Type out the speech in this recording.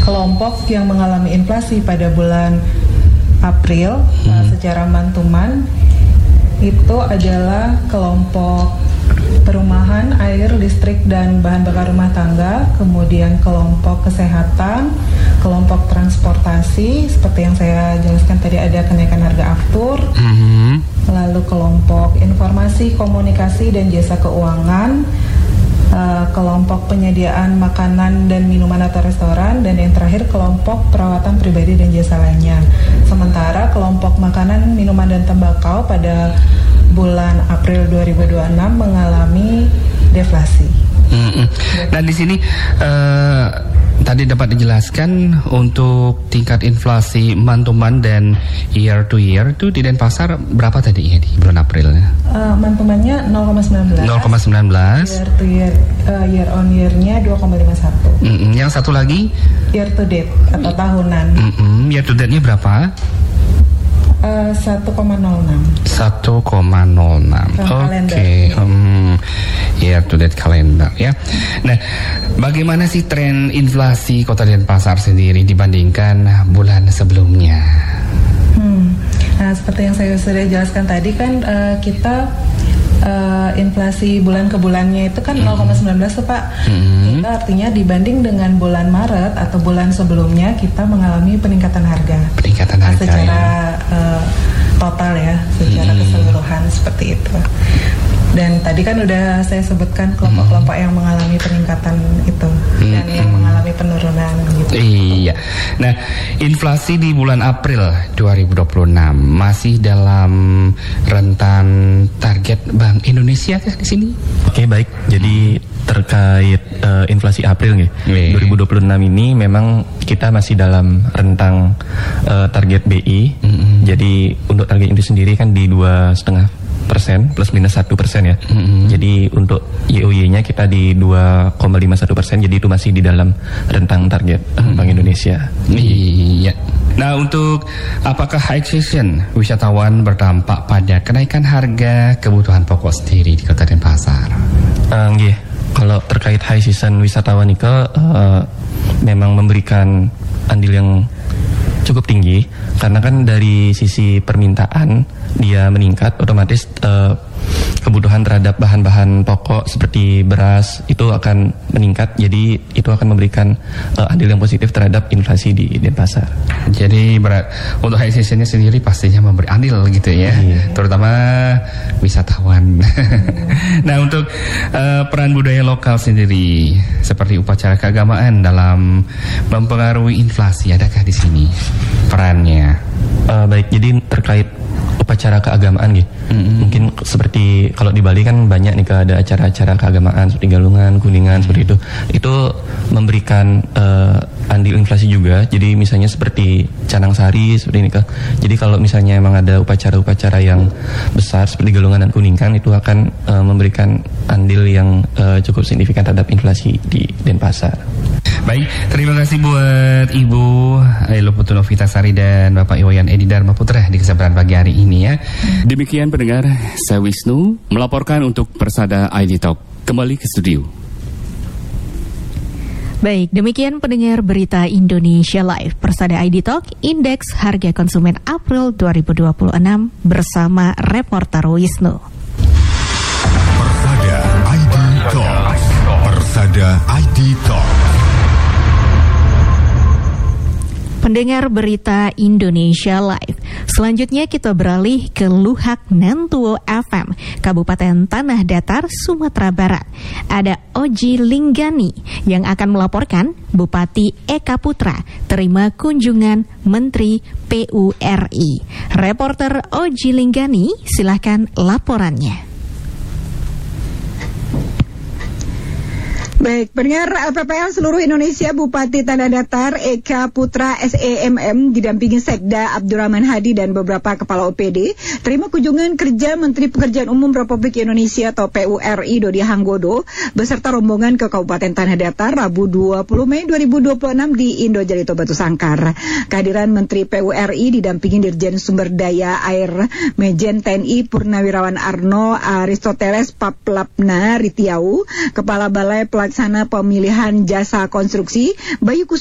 kelompok yang mengalami inflasi pada bulan April secara month-to-month itu adalah kelompok perumahan, air, listrik, dan bahan bakar rumah tangga, kemudian kelompok kesehatan, kelompok transportasi, seperti yang saya jelaskan tadi ada kenaikan harga aftur, lalu kelompok informasi, komunikasi, dan jasa keuangan, kelompok penyediaan makanan dan minuman atau restoran, dan yang terakhir kelompok perawatan pribadi dan jasa lainnya. Sementara kelompok makanan, minuman, dan tembakau pada bulan April 2026 mengalami deflasi. Dan di sini tadi dapat dijelaskan untuk tingkat inflasi month to month dan year to year itu di Denpasar berapa tadi ya di bulan April? Month to month-nya 0,19. 0,19. Year to year, year on year-nya 2,51. Yang satu lagi? Year to date atau tahunan. Year to date-nya berapa? 1,06. 1,06. Oke. Year to date kalender ya. Nah, bagaimana sih tren inflasi Kota Denpasar sendiri dibandingkan bulan sebelumnya? Nah, seperti yang saya sudah jelaskan tadi kan kita inflasi bulan ke bulannya itu kan 0,19 tuh Pak. Itu artinya dibanding dengan bulan Maret atau bulan sebelumnya kita mengalami peningkatan harga. Peningkatan harga secara total ya, secara keseluruhan seperti itu. Dan tadi kan udah saya sebutkan kelompok-kelompok yang mengalami peningkatan itu dan yang mengalami penurunan gitu. Iya. Nah, inflasi di bulan April 2026 masih dalam rentan target Bank Indonesia kah di sini? Oke, baik. Jadi terkait inflasi April nih, 2026 ini memang kita masih dalam rentang target BI. Jadi untuk target itu sendiri kan di 2,5% plus minus 1% ya. Jadi untuk YOY-nya kita di 2,51%. Jadi itu masih di dalam rentang target Bank Indonesia. Iya. Nah, untuk apakah high season wisatawan berdampak pada kenaikan harga kebutuhan pokok sendiri di Kota Denpasar? Kalau terkait high season wisatawan itu memang memberikan andil yang cukup tinggi karena kan dari sisi permintaan dia meningkat, otomatis kebutuhan terhadap bahan-bahan pokok seperti beras itu akan meningkat, jadi itu akan memberikan andil yang positif terhadap inflasi di Denpasar. Jadi untuk high seasonnya sendiri pastinya memberi andil gitu ya, terutama wisatawan. Nah, untuk peran budaya lokal sendiri seperti upacara keagamaan dalam mempengaruhi inflasi, adakah di sini perannya? Baik, jadi terkait upacara keagamaan gitu. Mungkin seperti kalau di Bali kan banyak nih ada acara-acara keagamaan seperti Galungan, Kuningan seperti itu. Itu memberikan andil inflasi juga. Jadi misalnya seperti Canang Sari seperti ini kah. Jadi kalau misalnya memang ada upacara-upacara yang besar seperti Galungan dan Kuningan itu akan memberikan andil yang cukup signifikan terhadap inflasi di Denpasar. Baik, terima kasih buat Ibu Elo Putu Novitasari dan Bapak Iwayan Edi Dharma Putra di kesempatan pagi hari ini ya. Demikian pendengar, saya Wisnu melaporkan untuk Persada ID Talk. Kembali ke studio. Baik, demikian pendengar berita Indonesia Live Persada ID Talk, Indeks Harga Konsumen April 2026 bersama reporter Wisnu. Persada ID Talk. Persada ID Talk. Pendengar berita Indonesia Live. Selanjutnya kita beralih ke Luhak Nantuo FM, Kabupaten Tanah Datar, Sumatera Barat. Ada Oji Linggani yang akan melaporkan Bupati Eka Putra terima kunjungan Menteri PURI. Reporter Oji Linggani, silahkan laporannya. Baik, pendengar PPL seluruh Indonesia, Bupati Tanah Datar Eka Putra SEMM didampingi Sekda Abdurrahman Hadi dan beberapa kepala OPD terima kunjungan kerja Menteri Pekerjaan Umum Republik Indonesia atau PURI Dodi Hanggodo beserta rombongan ke Kabupaten Tanah Datar Rabu 20 Mei 2026 di Indojarito Batu Sangkar. Kehadiran Menteri PURI didampingi Dirjen Sumber Daya Air Mejen TNI Purnawirawan Arno Aristoteles Paplapna Ritiau, Kepala Balai Pelaksana Pemilihan Jasa Konstruksi Bayu